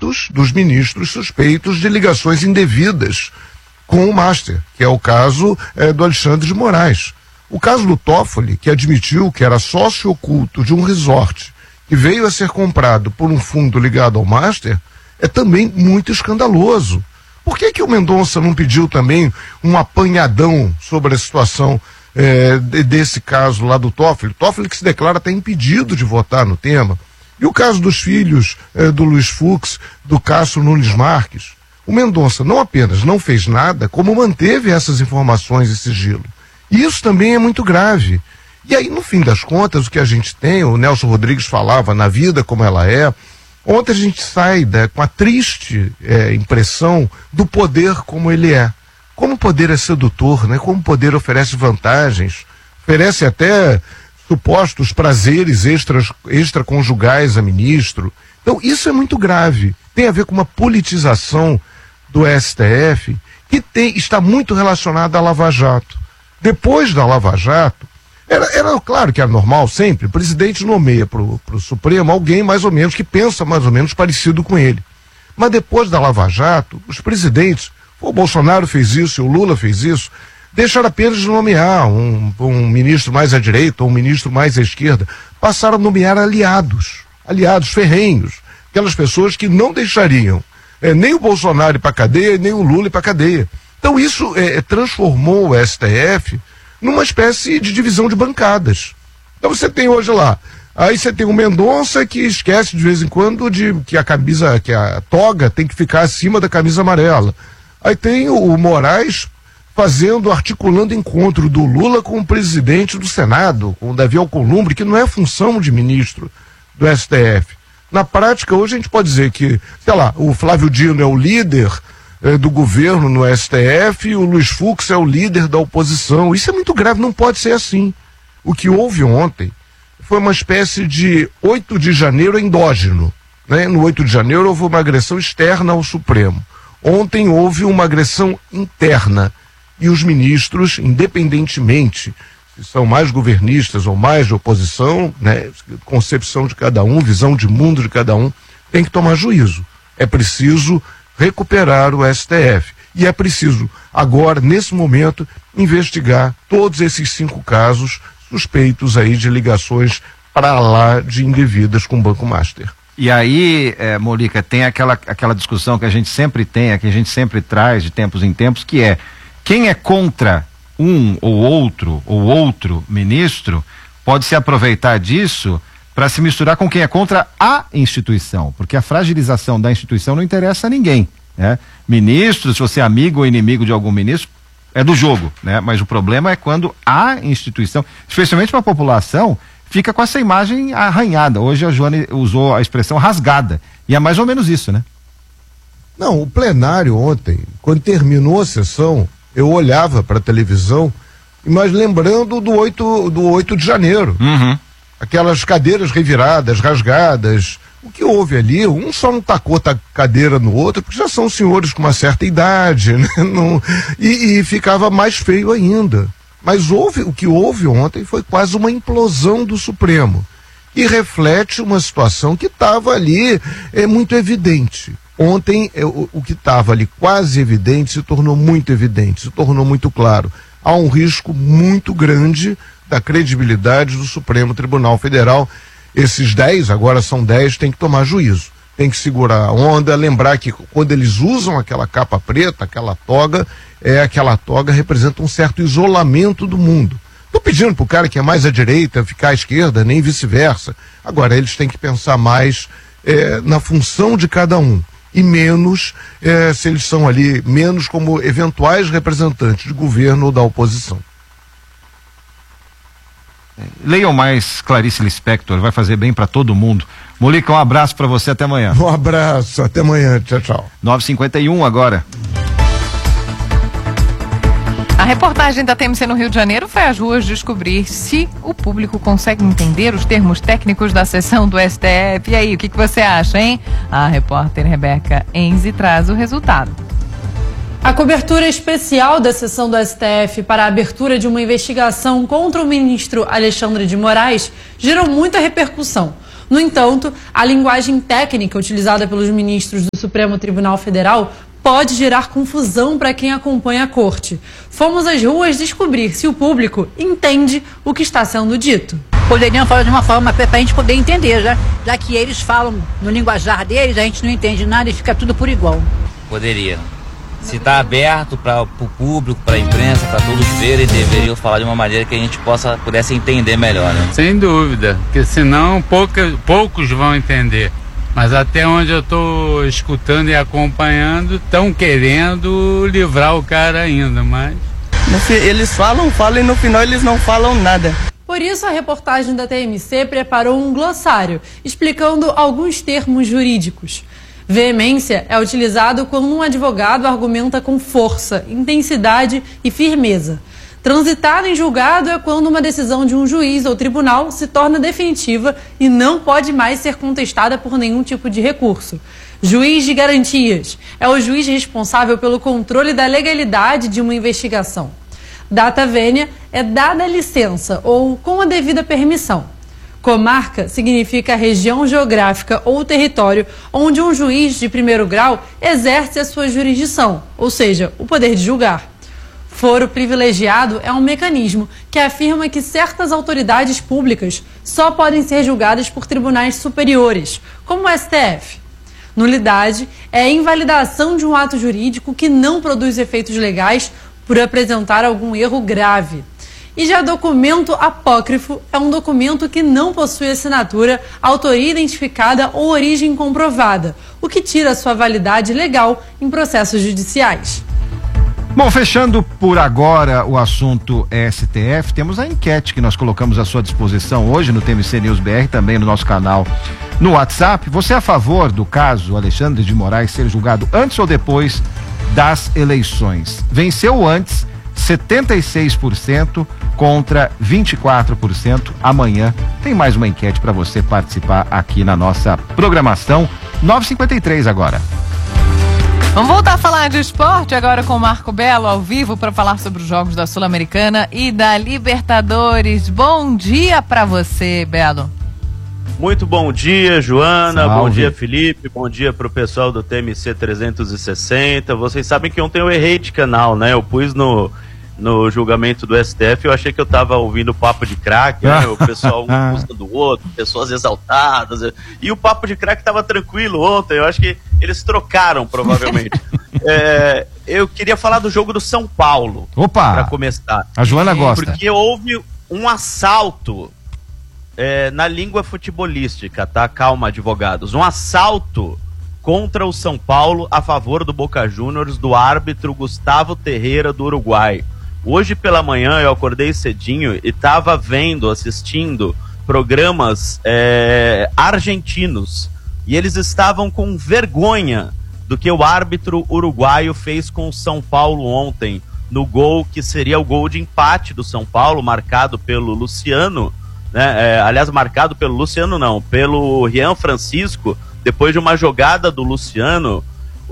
dos ministros suspeitos de ligações indevidas com o Master, que é o caso do Alexandre de Moraes. O caso do Toffoli, que admitiu que era sócio oculto de um resort que veio a ser comprado por um fundo ligado ao Master, é também muito escandaloso. Por que o Mendonça não pediu também um apanhadão sobre a situação desse caso lá do Toffoli? Toffoli que se declara até impedido de votar no tema. E o caso dos filhos do Luiz Fux, do Cássio Nunes Marques? O Mendonça não apenas não fez nada, como manteve essas informações em sigilo. E isso também é muito grave. E aí, no fim das contas, o que a gente tem, o Nelson Rodrigues falava na vida como ela é, ontem a gente sai com a triste impressão do poder como ele é. Como o poder é sedutor, né? Como o poder oferece vantagens, oferece até supostos prazeres extraconjugais a ministro. Então, isso é muito grave. Tem a ver com uma politização do STF que está muito relacionada à Lava Jato. Depois da Lava Jato, era claro que era normal sempre, o presidente nomeia para o Supremo alguém mais ou menos, que pensa mais ou menos parecido com ele. Mas depois da Lava Jato, os presidentes, o Bolsonaro fez isso e o Lula fez isso, deixaram apenas de nomear um ministro mais à direita ou um ministro mais à esquerda, passaram a nomear aliados ferrenhos, aquelas pessoas que não deixariam nem o Bolsonaro ir para a cadeia, nem o Lula ir para a cadeia. Então isso transformou o STF numa espécie de divisão de bancadas. Então você tem hoje lá, aí você tem o Mendonça que esquece de vez em quando que a toga tem que ficar acima da camisa amarela. Aí tem o Moraes articulando encontro do Lula com o presidente do Senado, com o Davi Alcolumbre, que não é função de ministro do STF. Na prática, hoje a gente pode dizer que, sei lá, o Flávio Dino é o líder do governo no STF e o Luiz Fux é o líder da oposição. Isso é muito grave, não pode ser assim. O que houve ontem foi uma espécie de 8 de janeiro endógeno, né? No 8 de janeiro houve uma agressão externa ao Supremo. Ontem houve uma agressão interna e os ministros, independentemente se são mais governistas ou mais de oposição, né? Concepção de cada um, visão de mundo de cada um, tem que tomar juízo. É preciso recuperar o STF. E é preciso, agora, nesse momento, investigar todos esses 5 casos suspeitos aí de ligações para lá de indevidas com o Banco Master. E aí, Molica, tem aquela discussão que a gente sempre tem, que a gente sempre traz de tempos em tempos, que é quem é contra um ou outro ministro pode se aproveitar disso para se misturar com quem é contra a instituição, porque a fragilização da instituição não interessa a ninguém, né? Ministro, se você é amigo ou inimigo de algum ministro, é do jogo, né? Mas o problema é quando a instituição, especialmente para a população, fica com essa imagem arranhada. Hoje a Joane usou a expressão rasgada, e é mais ou menos isso, né? Não, o plenário ontem, quando terminou a sessão, eu olhava para a televisão, mas lembrando do 8 de janeiro. Uhum. Aquelas cadeiras reviradas, rasgadas. O que houve ali, um só não tacou a cadeira no outro, porque já são senhores com uma certa idade, né? E ficava mais feio ainda. Mas o que houve ontem foi quase uma implosão do Supremo, e reflete uma situação que estava ali muito evidente. Ontem, o que estava ali quase evidente se tornou muito evidente, se tornou muito claro. Há um risco muito grande da credibilidade do Supremo Tribunal Federal. Esses 10, agora são 10, tem que tomar juízo. Tem que segurar a onda, lembrar que quando eles usam aquela capa preta, aquela toga representa um certo isolamento do mundo. Estou pedindo para o cara que é mais à direita ficar à esquerda, nem vice-versa. Agora, eles têm que pensar mais na função de cada um. E menos, se eles são ali, menos como eventuais representantes de governo ou da oposição. Leiam mais Clarice Lispector, vai fazer bem para todo mundo. Molica, um abraço para você, até amanhã. Um abraço, até amanhã, tchau, tchau. 9h51 agora. A reportagem da TMC no Rio de Janeiro foi às ruas descobrir se o público consegue entender os termos técnicos da sessão do STF. E aí, o que você acha, hein? A repórter Rebeca Enzi traz o resultado. A cobertura especial da sessão do STF para a abertura de uma investigação contra o ministro Alexandre de Moraes gerou muita repercussão. No entanto, a linguagem técnica utilizada pelos ministros do Supremo Tribunal Federal pode gerar confusão para quem acompanha a corte. Fomos às ruas descobrir se o público entende o que está sendo dito. Poderiam falar de uma forma para a gente poder entender, já que eles falam no linguajar deles, a gente não entende nada e fica tudo por igual. Poderia. Se está aberto para o público, para a imprensa, para todos verem, deveriam falar de uma maneira que a gente pudesse entender melhor, né? Sem dúvida, porque senão poucos vão entender. Mas até onde eu estou escutando e acompanhando, estão querendo livrar o cara ainda, mas... Eles falam e no final eles não falam nada. Por isso, a reportagem da TMC preparou um glossário explicando alguns termos jurídicos. Veemência é utilizado quando um advogado argumenta com força, intensidade e firmeza. Transitado em julgado é quando uma decisão de um juiz ou tribunal se torna definitiva e não pode mais ser contestada por nenhum tipo de recurso. Juiz de garantias é o juiz responsável pelo controle da legalidade de uma investigação. Data vênia é dada a licença ou com a devida permissão. Comarca significa região geográfica ou território onde um juiz de primeiro grau exerce a sua jurisdição, ou seja, o poder de julgar. Foro privilegiado é um mecanismo que afirma que certas autoridades públicas só podem ser julgadas por tribunais superiores, como o STF. Nulidade é a invalidação de um ato jurídico que não produz efeitos legais por apresentar algum erro grave. E já documento apócrifo é um documento que não possui assinatura, autoria identificada ou origem comprovada, o que tira sua validade legal em processos judiciais. Bom, fechando por agora o assunto STF, temos a enquete que nós colocamos à sua disposição hoje no TMC News BR, também no nosso canal no WhatsApp. Você é a favor do caso Alexandre de Moraes ser julgado antes ou depois das eleições? Venceu antes 76% contra 24%. Amanhã tem mais uma enquete para você participar aqui na nossa programação. 9h53 agora. Vamos voltar a falar de esporte agora com o Marco Belo ao vivo para falar sobre os jogos da Sul-Americana e da Libertadores. Bom dia para você, Belo. Muito bom dia, Joana. Salve. Bom dia, Felipe. Bom dia pro pessoal do TMC 360. Vocês sabem que ontem eu errei de canal, né? Eu pus no julgamento do STF, eu achei que eu tava ouvindo o Papo de Crack, né? O pessoal um buscando o outro, pessoas exaltadas, e o Papo de Crack tava tranquilo ontem, eu acho que eles trocaram, provavelmente. Eu queria falar do jogo do São Paulo. Opa! Pra começar. A Joana gosta. Porque houve um assalto na língua futebolística, tá? Calma, advogados. Um assalto contra o São Paulo a favor do Boca Juniors, do árbitro Gustavo Terreira, do Uruguai. Hoje pela manhã eu acordei cedinho e estava assistindo programas argentinos, e eles estavam com vergonha do que o árbitro uruguaio fez com o São Paulo ontem, no gol que seria o gol de empate do São Paulo, marcado pelo Luciano, né? Marcado pelo Luciano não, pelo Rian Francisco, depois de uma jogada do Luciano.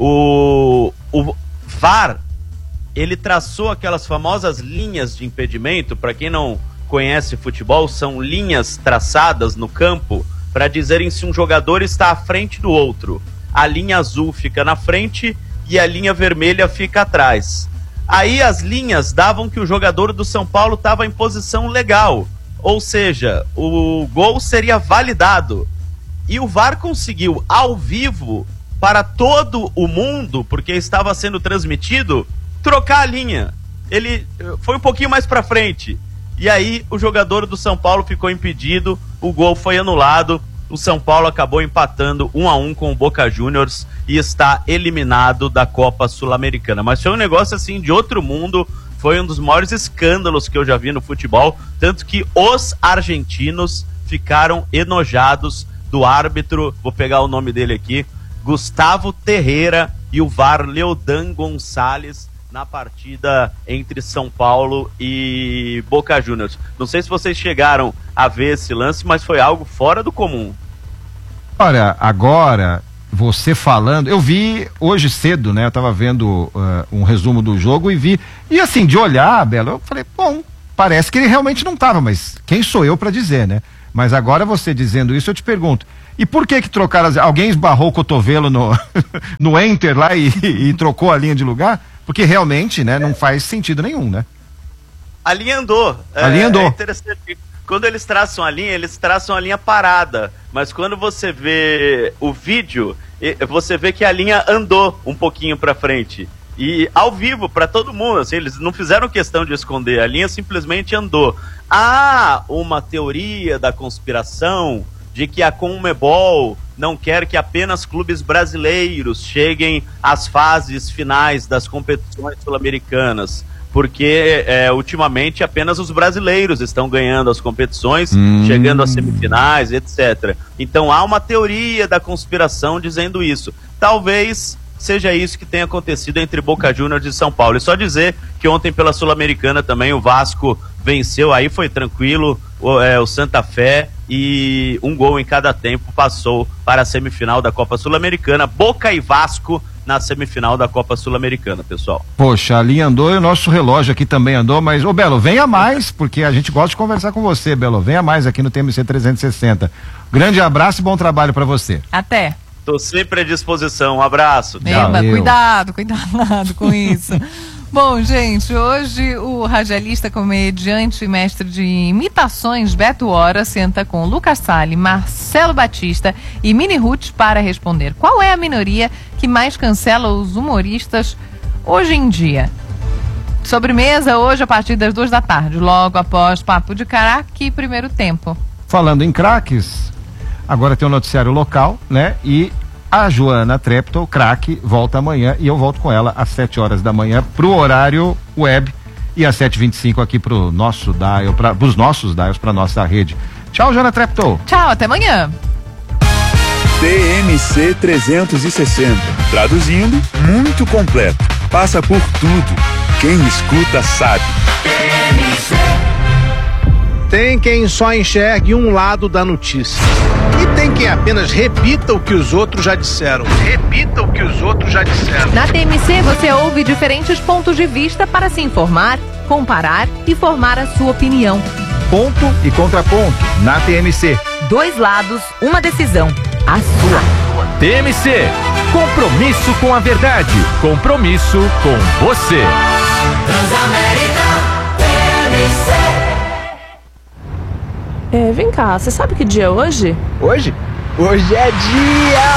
O VAR, ele traçou aquelas famosas linhas de impedimento. Para quem não conhece futebol, são linhas traçadas no campo para dizerem se um jogador está à frente do outro. A linha azul fica na frente e a linha vermelha fica atrás. Aí as linhas davam que o jogador do São Paulo estava em posição legal, ou seja, o gol seria validado. E o VAR conseguiu, ao vivo, para todo o mundo, porque estava sendo transmitido, trocar a linha. Ele foi um pouquinho mais para frente. E aí o jogador do São Paulo ficou impedido, o gol foi anulado, o São Paulo acabou empatando 1-1 com o Boca Juniors e está eliminado da Copa Sul-Americana. Mas foi um negócio assim de outro mundo, foi um dos maiores escândalos que eu já vi no futebol, tanto que os argentinos ficaram enojados do árbitro, vou pegar o nome dele aqui, Gustavo Terreira, e o VAR Leodan Gonçalves na partida entre São Paulo e Boca Juniors. Não sei se vocês chegaram a ver esse lance, mas foi algo fora do comum. Olha, agora, você falando, eu vi hoje cedo, né, eu tava vendo um resumo do jogo e vi, e assim, de olhar, Belo, eu falei, bom, parece que ele realmente não tava, mas quem sou eu para dizer, né? Mas agora você dizendo isso, eu te pergunto, e por que trocaram alguém esbarrou o cotovelo no enter lá e trocou a linha de lugar? Porque realmente, né, não faz sentido nenhum, né? A linha andou. A linha andou. É interessante. Quando eles traçam a linha parada. Mas quando você vê o vídeo, você vê que a linha andou um pouquinho pra frente. E ao vivo, pra todo mundo, assim, eles não fizeram questão de esconder, a linha simplesmente andou. Há uma teoria da conspiração de que a Conmebol não quer que apenas clubes brasileiros cheguem às fases finais das competições sul-americanas. Porque ultimamente apenas os brasileiros estão ganhando as competições, chegando às semifinais, etc. Então há uma teoria da conspiração dizendo isso. Talvez seja isso que tenha acontecido entre Boca Juniors e São Paulo. E só dizer que ontem pela Sul-Americana também o Vasco venceu, aí foi tranquilo, o Santa Fé, e um gol em cada tempo passou para a semifinal da Copa Sul-Americana. Boca e Vasco na semifinal da Copa Sul-Americana, pessoal. Poxa, a linha andou e o nosso relógio aqui também andou, mas, ô Belo, venha mais, porque a gente gosta de conversar com você, Belo. Venha mais aqui no TMC 360. Grande abraço e bom trabalho para você. Até. Tô sempre à disposição. Um abraço. Eba, cuidado com isso. Bom, gente, hoje o radialista, comediante e mestre de imitações Beto Hora senta com Lucas Salles, Marcelo Batista e Mini Ruth para responder qual é a minoria que mais cancela os humoristas hoje em dia. Sobremesa hoje a partir das 14h, logo após Papo de Craque, primeiro tempo. Falando em craques, agora tem um noticiário local, né? E a Joana Treptow, craque, volta amanhã e eu volto com ela às 7h da manhã pro horário web e às 7h25 aqui pro nosso dial, pros nossos dials, pra nossa rede. Tchau, Joana Treptow. Tchau, até amanhã. TMC 360. Traduzindo, muito completo. Passa por tudo. Quem escuta sabe. Tem quem só enxergue um lado da notícia. E tem quem apenas repita o que os outros já disseram. Na TMC você ouve diferentes pontos de vista para se informar, comparar e formar a sua opinião. Ponto e contraponto na TMC. 2 lados, uma decisão. A sua. TMC. Compromisso com a verdade. Compromisso com você. Transamérica TMC. Vem cá, você sabe que dia é hoje? Hoje? Hoje é dia